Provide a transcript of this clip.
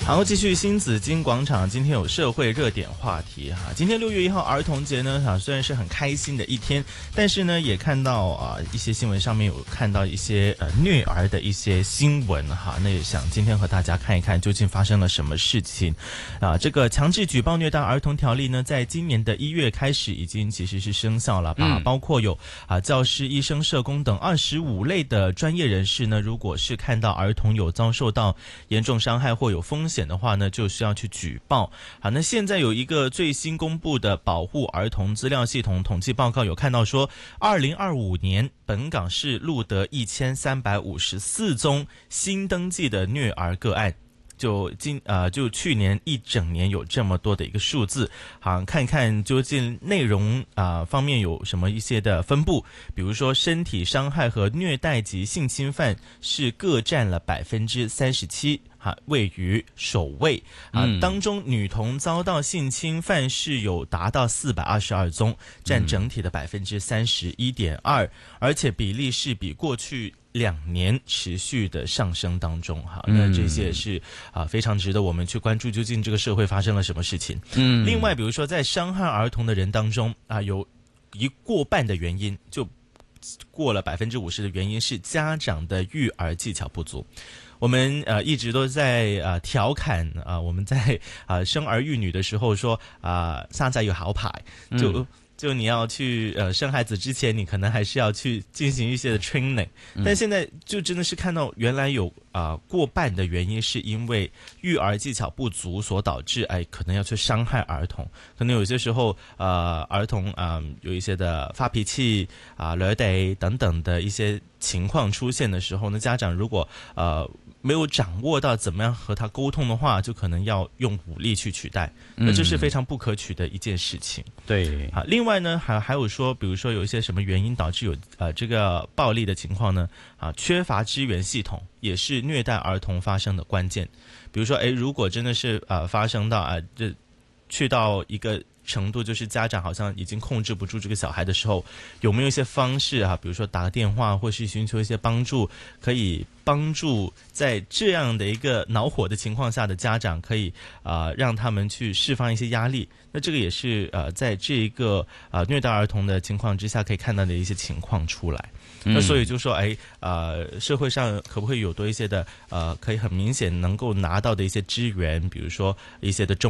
好，继续新紫金广场，今天有社会热点话题哈。今天6月1号儿童节呢，虽然是很开心的一天，但是呢，也看到一些新闻上面有看到一些虐儿的一些新闻哈。那也想今天和大家看一看究竟发生了什么事情这个强制举报虐待儿童条例呢，在今年的1月开始已经其实是生效了吧？包括有教师、医生、社工等25类的专业人士呢，如果是看到儿童有遭受到严重伤害或有风险的话呢，就需要去举报。好，那现在有一个最新公布的保护儿童资料系统统计报告，有看到说2025年本港市录得1354宗新登记的虐儿个案。就去年一整年有这么多的一个数字，好，看看究竟内容方面有什么一些的分布，比如说身体伤害和虐待及性侵犯是各占了37%。位于首位当中女童遭到性侵犯是有达到422宗，占整体的31.2%，而且比例是比过去2年持续的上升当中哈。那这些也是非常值得我们去关注，究竟这个社会发生了什么事情。另外比如说在伤害儿童的人当中有过半的原因，就过了50%的原因是家长的育儿技巧不足。我们一直都在调侃我们在生儿育女的时候说生仔要考牌，就你要去生孩子之前，你可能还是要去进行一些的 training，但现在就真的是看到原来有过半的原因是因为育儿技巧不足所导致可能要去伤害儿童，可能有些时候儿童有一些的发脾气惹地等等的一些情况出现的时候呢，家长如果没有掌握到怎么样和他沟通的话，就可能要用武力去取代，那这是非常不可取的一件事情。 对， 另外呢，还有说，比如说有一些什么原因导致有这个暴力的情况呢？缺乏支援系统也是虐待儿童发生的关键。比如说，如果真的是发生到这去到一个程度，就是家长好像已经控制不住这个小孩的时候，有没有一些方式比如说打个电话，或是寻求一些帮助，可以帮助在这样的一个恼火的情况下的家长，可以让他们去释放一些压力。那这个也是在这一个虐待儿童的情况之下可以看到的一些情况出来。那所以就说社会上可不可以有多一些的可以很明显能够拿到的一些资源，比如说一些的